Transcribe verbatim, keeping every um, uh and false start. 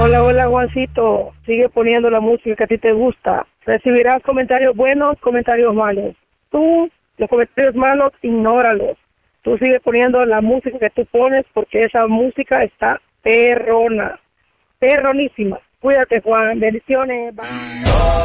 Hola, hola, Juancito. Sigue poniendo la música que a ti te gusta. Recibirás comentarios buenos, comentarios malos. Tú, los comentarios malos, ignóralos. Tú sigue poniendo la música que tú pones porque esa música está perrona. Perronísima. Cuídate, Juan. Bendiciones. Bye.